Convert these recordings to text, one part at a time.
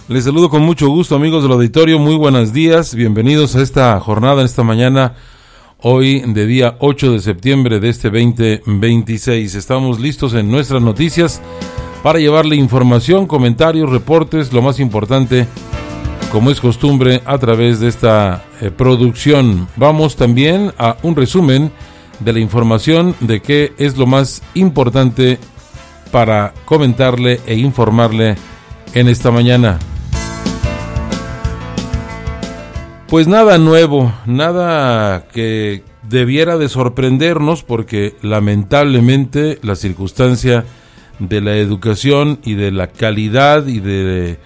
Les saludo con mucho gusto, amigos del auditorio. Muy buenos días. Bienvenidos a esta jornada, en esta mañana, hoy de día 8 de septiembre de este 2026. Estamos listos en nuestras noticias para llevarle información, comentarios, reportes, lo más importante, como es costumbre, a través de esta producción. Vamos también a un resumen de la información de qué es lo más importante para comentarle e informarle en esta mañana. Pues nada nuevo, nada que debiera de sorprendernos, porque lamentablemente la circunstancia de la educación y de la calidad y de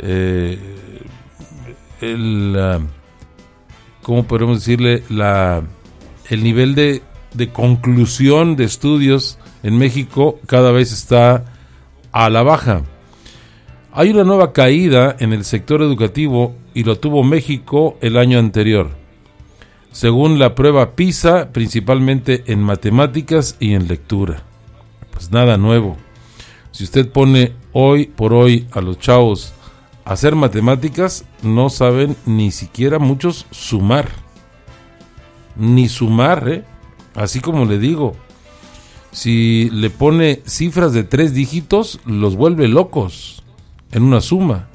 ¿cómo podemos decirle? El nivel de conclusión de estudios en México cada vez está a la baja. Hay una nueva caída en el sector educativo y lo tuvo México el año anterior, según la prueba PISA, principalmente en matemáticas y en lectura. Pues nada nuevo. Si usted pone hoy por hoy a los chavos a hacer matemáticas, no saben ni siquiera muchos sumar. Ni sumar, así como le digo. Si le pone cifras de 3 dígitos, los vuelve locos en una suma.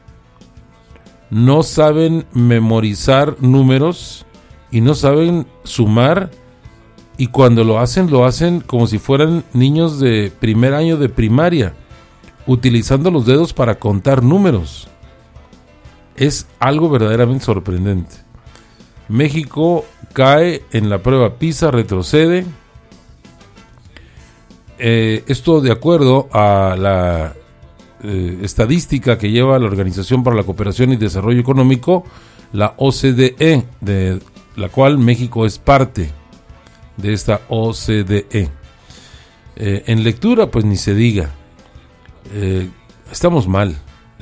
No saben memorizar números y no saben sumar, y cuando lo hacen como si fueran niños de primer año de primaria, utilizando los dedos para contar números. Es algo verdaderamente sorprendente. México cae en la prueba PISA, retrocede. Esto de acuerdo a la estadística que lleva la Organización para la Cooperación y Desarrollo Económico, la OCDE, de la cual México es parte de esta OCDE. En lectura, pues ni se diga. Estamos mal,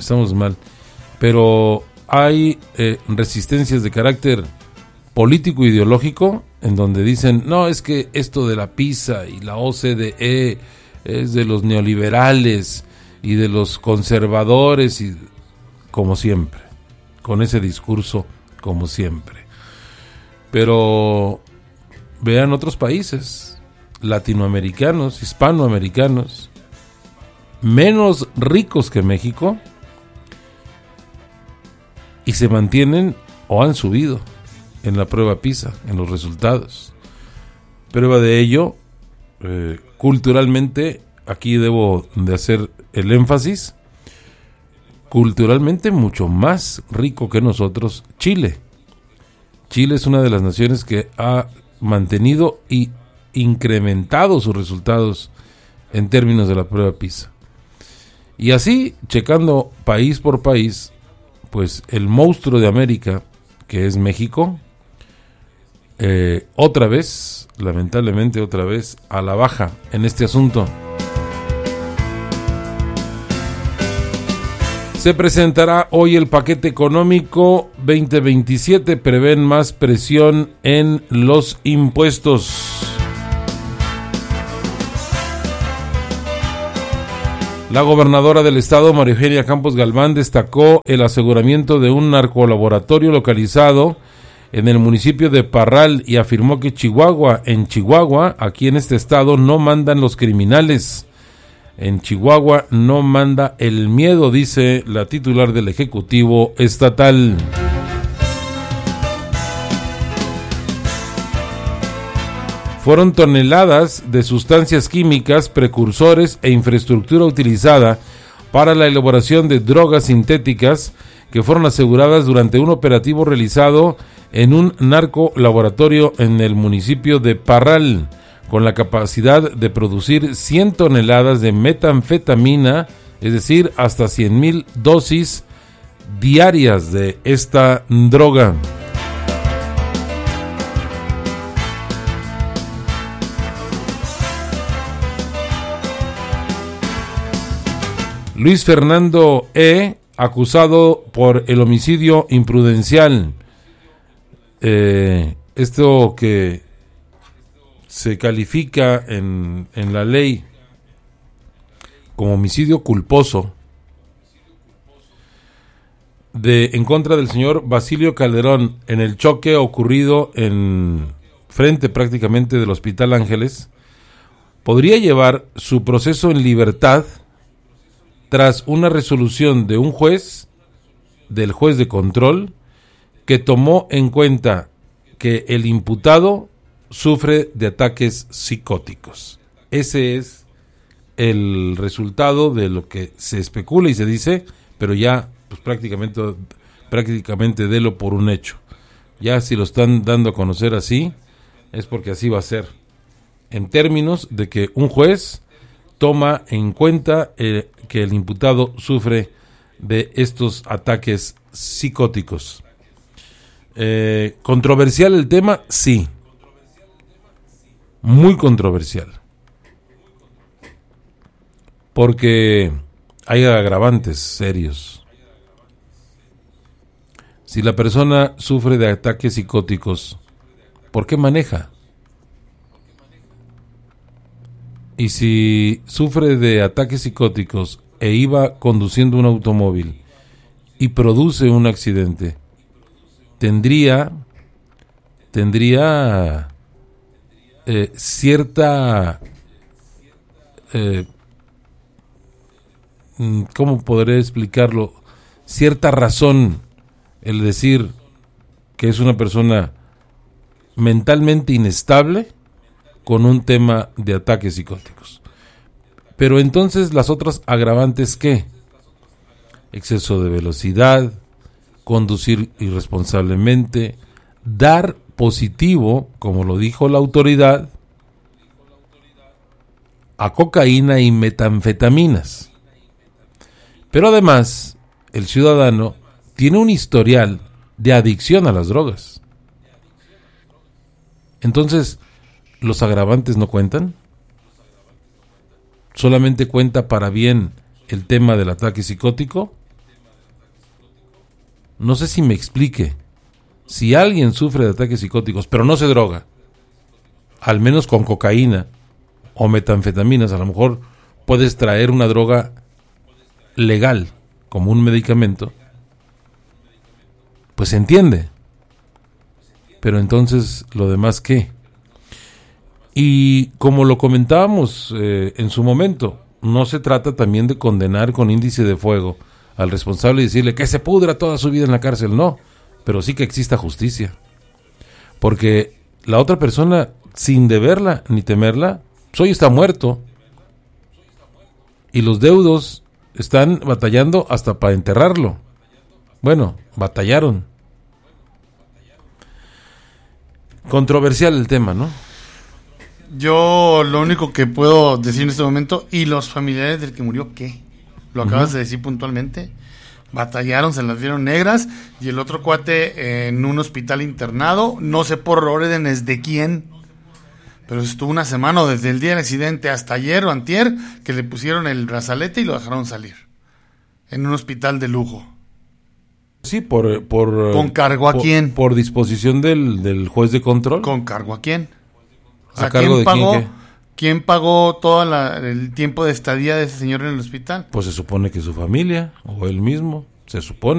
pero hay resistencias de carácter político ideológico, en donde dicen, no, es que esto de la PISA y la OCDE es de los neoliberales y de los conservadores, y como siempre, con ese discurso como siempre. Pero vean otros países latinoamericanos, hispanoamericanos, menos ricos que México, y se mantienen o han subido en la prueba PISA, en los resultados. Prueba de ello, culturalmente, aquí debo de hacer el énfasis, culturalmente mucho más rico que nosotros, Chile. Chile es una de las naciones que ha mantenido y incrementado sus resultados en términos de la prueba PISA. Y así, checando país por país, pues el monstruo de América, que es México, otra vez, lamentablemente otra vez, a la baja en este asunto. Se presentará hoy el paquete económico 2027, prevén más presión en los impuestos. La gobernadora del estado, María Eugenia Campos Galván, destacó el aseguramiento de un narcolaboratorio localizado en el municipio de Parral y afirmó que en Chihuahua, aquí en este estado, no mandan los criminales. En Chihuahua no manda el miedo, dice la titular del Ejecutivo Estatal. Fueron toneladas de sustancias químicas, precursores e infraestructura utilizada para la elaboración de drogas sintéticas que fueron aseguradas durante un operativo realizado en un narcolaboratorio en el municipio de Parral, con la capacidad de producir 100 toneladas de metanfetamina, es decir, hasta 100,000 dosis diarias de esta droga. Luis Fernando acusado por el homicidio imprudencial. Esto que se califica en la ley como homicidio culposo, en contra del señor Basilio Calderón en el choque ocurrido en frente prácticamente del Hospital Ángeles, podría llevar su proceso en libertad tras una resolución de un juez, del juez de control, que tomó en cuenta que el imputado sufre de ataques psicóticos. Ese es el resultado de lo que se especula y se dice, pero ya pues prácticamente délo por un hecho. Ya si lo están dando a conocer así, es porque así va a ser. En términos de que un juez toma en cuenta que el imputado sufre de estos ataques psicóticos. ¿Controversial el tema? Sí. Muy controversial. Porque hay agravantes serios. Si la persona sufre de ataques psicóticos, ¿por qué maneja? Y si sufre de ataques psicóticos e iba conduciendo un automóvil y produce un accidente, tendría cierta, ¿cómo podré explicarlo? Cierta razón el decir que es una persona mentalmente inestable con un tema de ataques psicóticos. Pero entonces las otras agravantes, ¿qué? Exceso de velocidad, conducir irresponsablemente, dar positivo, como lo dijo la autoridad, a cocaína y metanfetaminas. Pero además, el ciudadano tiene un historial de adicción a las drogas. Entonces, ¿los agravantes no cuentan? ¿Solamente cuenta para bien el tema del ataque psicótico? No sé si me explique. Si alguien sufre de ataques psicóticos, pero no se droga, al menos con cocaína o metanfetaminas, a lo mejor puedes traer una droga legal como un medicamento, pues se entiende. Pero entonces, ¿lo demás qué? Y como lo comentábamos en su momento, no se trata también de condenar con índice de fuego al responsable y decirle que se pudra toda su vida en la cárcel, no, pero sí que exista justicia. Porque la otra persona, sin deberla ni temerla, pues hoy está muerto. Y los deudos están batallando hasta para enterrarlo. Bueno, batallaron. Controversial el tema, ¿no? Yo lo único que puedo decir en este momento, y los familiares del que murió, ¿qué? Lo acabas de decir puntualmente. Batallaron, se las vieron negras, y el otro cuate en un hospital internado, no sé por órdenes de quién, pero estuvo una semana, desde el día del accidente hasta ayer o antier, que le pusieron el brazalete y lo dejaron salir. En un hospital de lujo. Sí, ¿Con cargo a quién? Por disposición del juez de control. ¿Con cargo a quién? O sea, ¿A cargo de quién, qué? ¿Quién pagó todo el tiempo de estadía de ese señor en el hospital? Pues se supone que su familia o él mismo, se supone.